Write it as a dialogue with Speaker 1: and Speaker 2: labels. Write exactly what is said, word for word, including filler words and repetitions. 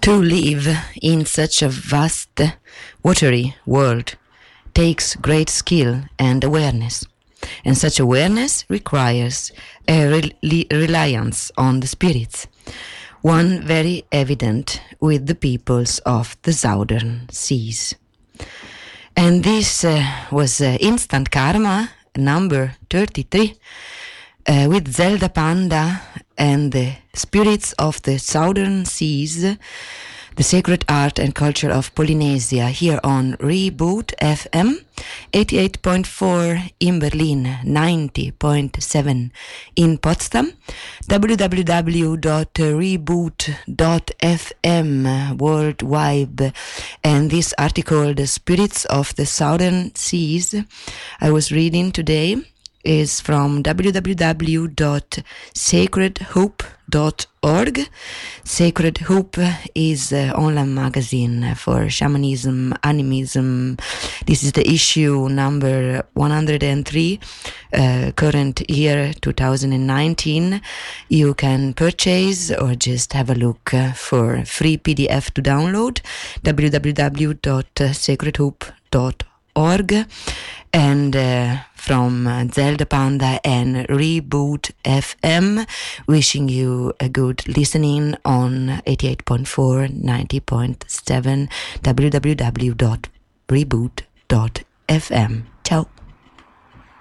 Speaker 1: To live in such a vast, watery world takes great skill and awareness, and such awareness requires a re- reliance on the spirits, one very evident with the peoples of the southern seas. And this uh, was uh, Instant Karma, number thirty-three, uh, with Zelda Panda and the spirits of the southern seas, the sacred art and culture of Polynesia, here on Reboot F M, eighty-eight point four in Berlin, ninety point seven in Potsdam, w w w dot reboot dot f m worldwide. And this article, The Spirits of the Southern Seas, I was reading today, is from w w w dot sacred hope dot org. Sacred Hope is an online magazine for shamanism, animism. This is the issue number one hundred three, uh, current year two thousand nineteen. You can purchase or just have a look uh, for free P D F to download, w w w dot sacred hope dot org. And uh, from uh, Zelda Panda and Reboot F M, wishing you a good listening on eighty-eight point four, ninety point seven, w w w dot reboot dot f m. Ciao.